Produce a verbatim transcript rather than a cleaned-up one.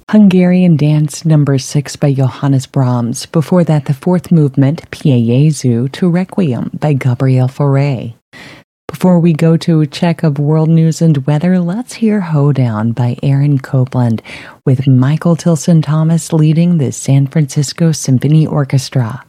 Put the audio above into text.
Hungarian Dance Number six by Johannes Brahms. Before that, the fourth movement, Pie Jesu to Requiem by Gabriel Fauré. Before we go to a check of world news and weather, let's hear Hoedown by Aaron Copland with Michael Tilson Thomas leading the San Francisco Symphony Orchestra.